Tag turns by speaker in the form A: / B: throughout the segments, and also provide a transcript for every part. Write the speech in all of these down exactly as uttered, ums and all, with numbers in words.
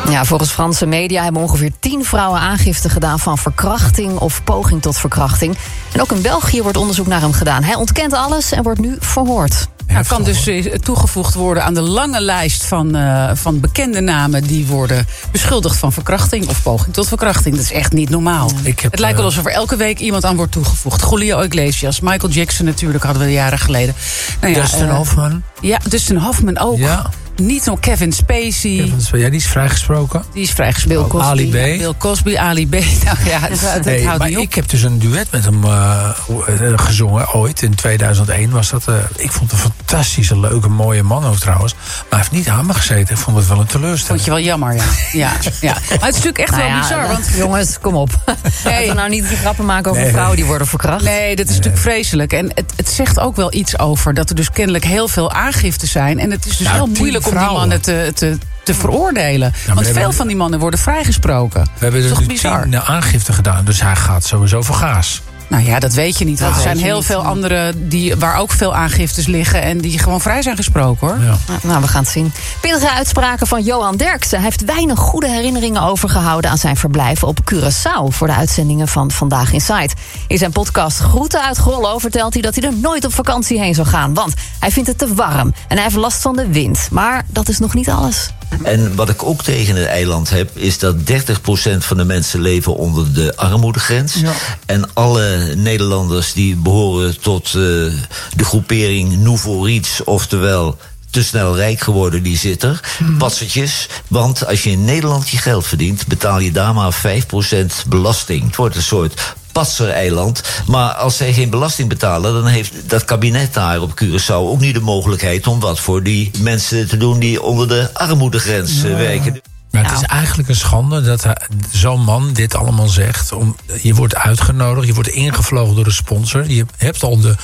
A: Ja, volgens Franse media hebben ongeveer tien vrouwen aangifte gedaan van verkrachting of poging tot verkrachting. En ook in België wordt onderzoek naar hem gedaan. Hij ontkent alles en wordt nu verhoord.
B: Hij kan dus toegevoegd worden aan de lange lijst van, uh, van bekende namen die worden beschuldigd van verkrachting of poging tot verkrachting. Dat is echt niet normaal.
C: Ik heb,
B: het lijkt wel alsof er elke week iemand aan wordt toegevoegd. Julio Iglesias, Michael Jackson natuurlijk, hadden we jaren geleden. Nou ja,
C: Dustin
B: uh,
C: Hoffman.
B: Ja, Dustin Hoffman ook.
C: Ja.
B: Niet nog Kevin Spacey.
C: Kevin Spacey. Ja, die is vrijgesproken.
B: Die is vrijgesproken.
A: Bill Cosby.
C: Ali B.
B: Ja, Bill Cosby, Ali B. Nou ja, dat, dat
C: Hey,
B: houdt
C: maar
B: niet op.
C: ik heb dus een duet met hem uh, gezongen ooit. In tweeduizend één was dat. Uh, ik vond het een fantastische, leuke, mooie man ook trouwens. Maar hij heeft niet aan me gezeten. Ik vond het wel een teleurstelling.
B: Vond je wel jammer, ja. ja, ja. Maar het is natuurlijk echt
A: Nou
B: wel
A: ja,
B: bizar. Want
A: jongens, kom op. Laten we nou niet die grappen maken over
C: Nee.
A: vrouwen die worden verkracht.
B: Nee, dat is natuurlijk vreselijk. En het, het zegt ook wel iets over dat er dus kennelijk heel veel aangiften zijn. En het is dus
C: Ja,
B: heel
C: tien
B: moeilijk om die
C: vrouwen.
B: mannen te, te, te veroordelen.
C: maar
B: Want
C: we
B: veel
C: hebben-
B: van die mannen worden vrijgesproken.
C: We hebben
B: dat
C: er
B: is
C: nu
B: toch bizar?
C: tien uh, aangifte gedaan. Dus hij gaat sowieso voor gaas.
B: Nou ja, dat weet je niet. Want
A: Dat
B: er zijn
A: weet je
B: heel
A: niet.
B: veel anderen die, waar ook veel aangiftes liggen en die gewoon vrij zijn gesproken, hoor.
C: Ja.
A: Nou, we gaan het zien. Pittige uitspraken van Johan Derksen. Hij heeft weinig goede herinneringen overgehouden aan zijn verblijf op Curaçao voor de uitzendingen van Vandaag Inside. In zijn podcast Groeten uit Grollo vertelt hij dat hij er nooit op vakantie heen zou gaan. Want hij vindt het te warm en hij heeft last van de wind. Maar dat is nog niet alles.
D: En wat ik ook tegen het eiland heb, is dat dertig procent van de mensen leven onder de armoedegrens.
C: Ja.
D: En alle Nederlanders die behoren tot uh, de groepering Nouveau Riche, oftewel te snel rijk geworden, die zit er.
C: Hmm.
D: Patsertjes. Want als je in Nederland je geld verdient, betaal je daar maar vijf procent belasting. Het wordt een soort patsereiland. Maar als zij geen belasting betalen, dan heeft dat kabinet daar op Curaçao ook niet de mogelijkheid om wat voor die mensen te doen die onder de armoedegrens uh, werken.
C: Maar het
A: Nou.
C: is eigenlijk een schande dat hij- zo'n man dit allemaal zegt. Om, je wordt uitgenodigd, je wordt ingevlogen door de sponsor. Je hebt al de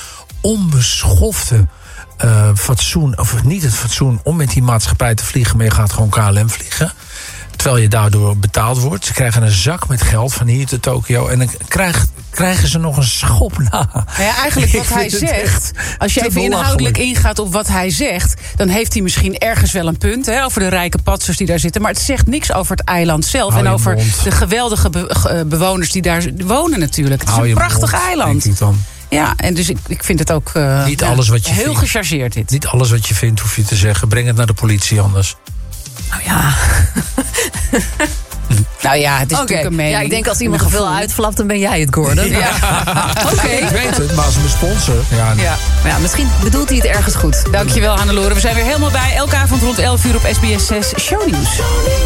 C: onbeschofte uh, fatsoen, of niet het fatsoen om met die maatschappij te vliegen, maar je gaat gewoon K L M vliegen. Terwijl je daardoor betaald wordt. Ze krijgen een zak met geld van hier tot Tokio. En dan krijg, krijgen ze nog een schop na.
B: Nou ja, eigenlijk wat
C: Ik
B: hij
C: vind het
B: zegt,
C: echt
B: als je
C: te
B: even
C: belachelijk.
B: inhoudelijk ingaat op wat hij zegt, dan heeft hij misschien ergens wel een punt, hè, over de rijke patsers die daar zitten. Maar het zegt niks over het eiland zelf
C: Hou
B: en
C: je
B: over
C: mond.
B: de geweldige be- ge- bewoners die daar wonen natuurlijk. Het is
C: Hou
B: een
C: je
B: prachtig
C: mond,
B: eiland.
C: denk ik dan.
B: Ja, en dus ik, ik vind het ook uh,
C: Niet
B: ja,
C: alles wat je
B: heel
C: vindt.
B: gechargeerd dit.
C: Niet alles wat je vindt hoef je te zeggen. Breng het naar de politie anders.
A: Nou ja.
B: Nou ja, het is
A: Oké.
B: natuurlijk een mening.
A: Ja, ik denk als iemand
B: een
A: er veel
B: gevoel.
A: uitflapt, dan ben jij het, Gordon.
B: Ja.
A: Oké.
C: Ik weet het, maar als mijn sponsor. Ja, nee.
B: Ja.
A: Maar ja, misschien bedoelt hij het ergens goed.
B: Dankjewel, Hannelore. We zijn weer helemaal bij. Elke avond rond elf uur op S B S zes Shownieuws.